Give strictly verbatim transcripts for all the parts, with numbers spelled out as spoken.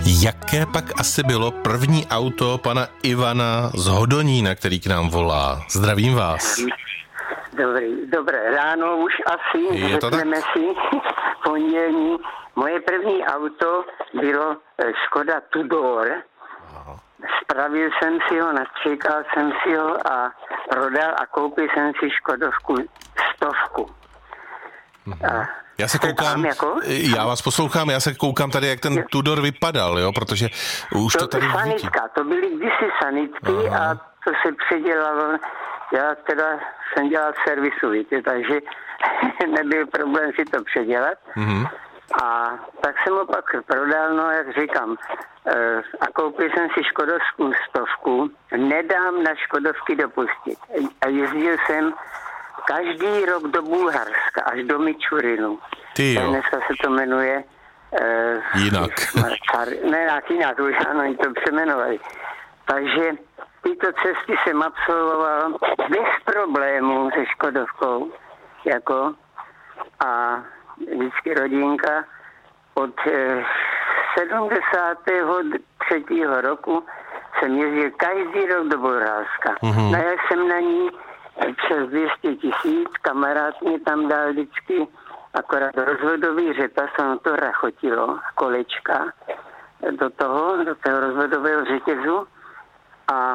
Jaké pak asi bylo první auto pana Ivana z Hodonína, který k nám volá? Zdravím vás. Dobrý, dobré ráno už asi, Je to řekneme tak? si, pondělní. Moje první auto bylo Škoda Tudor. Aha. Spravil jsem si ho, nastříkal jsem si ho a prodal a koupil jsem si Škodovku stovku. Mhm. Já se koukám, jako? já vás poslouchám, já se koukám tady, jak ten Tudor vypadal, jo, protože už to, to tady sanitka, to byly kdysi sanitky. Aha. A to se předělalo, já teda jsem dělal servisu, víte, takže nebyl problém si to předělat. Mhm. A tak jsem ho pak prodal, no jak říkám, a koupil jsem si škodovskou stovku, nedám na Škodovky dopustit. A jezdil jsem každý rok do Bulharska, až do Mičurinu. Ty jo. Dneska se to jmenuje... Uh, jinak. Ne, jak jinak, už ano, oni to přemenovali. Takže tyto cesty jsem absolvoval bez problémů se Škodovkou, jako a vždycky rodinka od eh, sedmdesátého třetího roku jsem jezdil každý rok do Bulharska. Mm-hmm. Najel jsem na ní přes dvě stě tisíc, kamarád mě tam dal vždycky akorát rozvodový řepas, ono to rachotilo, kolečka do toho, do toho rozvodového řetězu a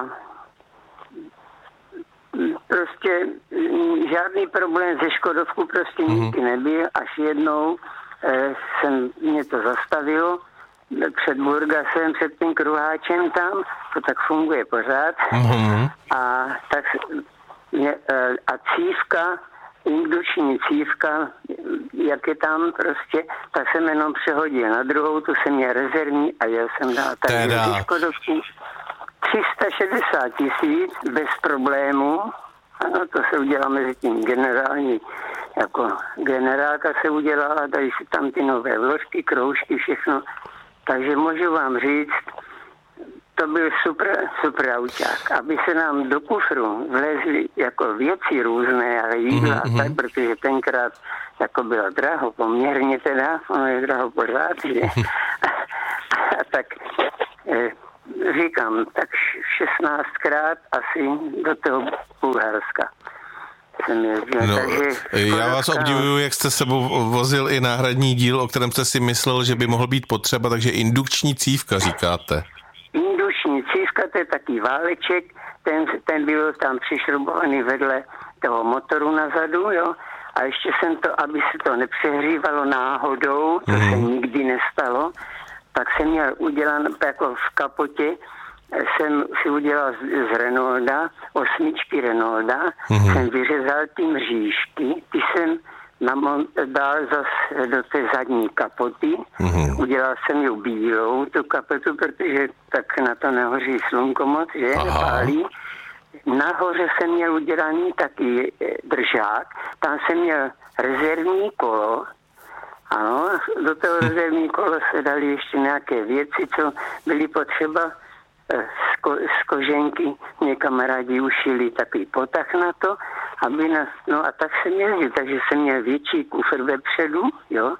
prostě žádný problém ze Škodovku prostě mm-hmm. nikdy nebyl, až jednou eh, jsem, mě to zastavilo před Burgasem, před tím kruháčem tam, to tak funguje pořád. Mm-hmm. A tak a cívka, indukční cívka, jak je tam prostě, tak jsem jenom přehodil na druhou, tu jsem měl rezervní a jel jsem dál. Takže ze Škodovky tři sta šedesát tisíc bez problému. Ano, to se udělá mezi tím generální, jako generálka se udělala, dají si tam ty nové vložky, kroužky, všechno. Takže můžu vám říct, to byl super, super auták. Aby se nám do kufru vlezly jako věci různé, ale jídla, mm-hmm. tak, protože tenkrát jako bylo draho, poměrně teda, ono je draho pořád, že? A tak eh, říkám, tak šestnáctkrát asi do toho Bulharska. No, já vás obdivuju, jak jste sebou vozil i náhradní díl, o kterém jste si myslel, že by mohl být potřeba, takže indukční cívka říkáte. Indukční cívka, to je taký váleček, ten, ten byl tam přišrubovaný vedle toho motoru nazadu, jo, a ještě jsem to, aby se to nepřehřívalo náhodou, to mm. se nikdy nestalo, tak jsem měl udělat jako v kapotě, jsem si udělal z, z Renaulta, osmičky Renaulta, mm-hmm. jsem vyřezal ty mřížky, ty jsem namont, dal zase do té zadní kapoty, mm-hmm. udělal jsem ji bílou, tu kapotu, protože tak na to nehoří slunko moc, že, nepálí. Nahoře jsem měl udělaný taky držák, tam jsem měl rezervní kolo, ano, do toho rezervní kolo se dali ještě nějaké věci, co byly potřeba. Z, ko, z koženky mě kamarádi ušili takový potah na to, aby nás, no a tak jsem jezdil, takže jsem měl větší kufr vepředu, jo,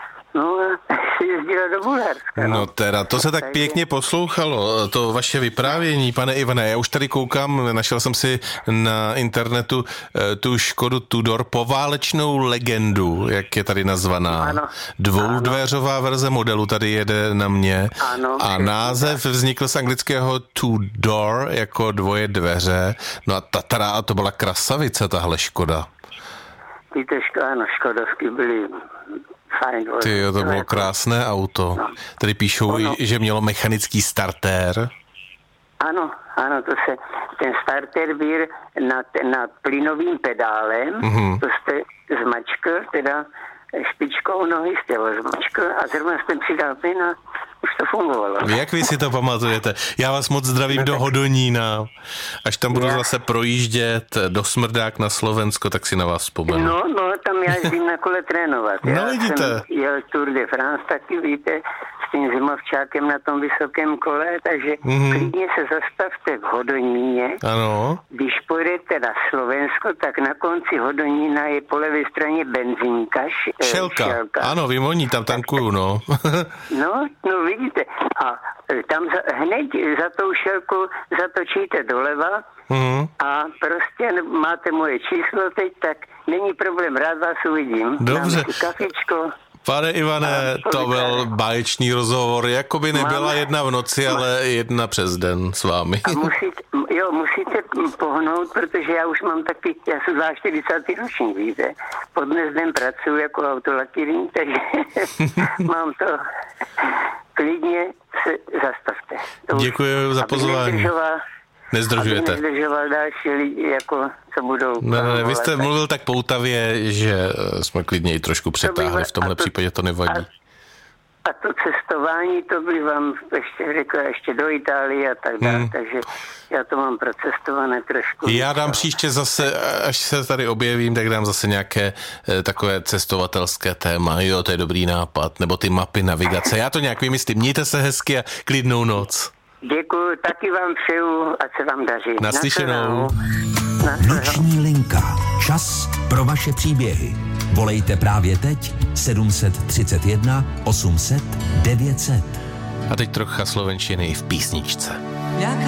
no a se jezdila do Bulharska. No. no teda, to se tak takže... pěkně poslouchalo, to vaše vyprávění, pane Ivane, já už tady koukám, našel jsem si na internetu tu Škodu Tudor, poválečnou legendu, jak je tady nazvaná. Ano. Dvoudveřová ano. verze modelu tady jede na mě ano, a název tak. vznikl z anglického to door, jako dvoje dveře, no a ta, teda, to byla krasavice, tahle Škoda. Tyto ško, ano, Škodovky byly fajn. Ty jo, to bylo krásné auto. No. Tady píšou, ono, že mělo mechanický startér. Ano, ano, to se, ten startér byl nad, nad plynovým pedálem, mm-hmm. to jste zmačkl, teda špičkou nohy jste ho zmačkl a zrovna jste přidal plyn a už to fungovalo. Jak vy si to pamatujete? Já vás moc zdravím no, do Hodonína. Až tam budu já. zase projíždět do Smrdák na Slovensko, tak si na vás vzpomenu. No, no, tam já jezdím na kole trénovat. No, já vidíte. jsem jel Tour de France taky, víte, s tím zimovčákem na tom vysokém kole, takže mm-hmm. klidně se zastavte v Hodoníně. Ano. Když pojedete na Slovensko, tak na konci Hodonína je po levé straně benzínka. Šelka. Šelka. Ano, vím, oni tam tankuju, no. no, no vidíte. A tam za, hned za tou šelkou zatočíte doleva mm. a prostě máte moje číslo teď, tak není problém, rád vás uvidím. Dobře. Dáme si kafičko. Pane Ivane, to byl báječný rozhovor, jakoby nebyla Máme... jedna v noci, ale jedna přes den s vámi. A musíte, jo, musíte pohnout, protože já už mám taky, já jsem čtyřicátý ročník, víte. Pod dnes den pracuji jako autolakírník, takže mám to klidně se zastavte. To Děkuji už, za pozvání. Nezdržujete. Aby nezdržoval další lidi, jako co budou... Ne, ne, ne, vy jste mluvil tak poutavě, že jsme klidně i trošku přetáhli, v tomhle to, případě to nevadí. A, a to cestování, to bych vám ještě řekla, ještě do Itálie a tak dále, hmm. takže já to mám procestované trošku. Já dám příště zase, až se tady objevím, tak dám zase nějaké e, takové cestovatelské téma. Jo, to je dobrý nápad, nebo ty mapy, navigace. Já to nějak vymyslím. Mějte se hezky a klidnou noc. Děkuji, taky vám přeju, ať se vám daří. Naslyšenou. Noční linka. Čas pro vaše příběhy. Volejte právě teď sedm set třicet jedna osm set devět set. A teď trocha slovenštiny v písničce.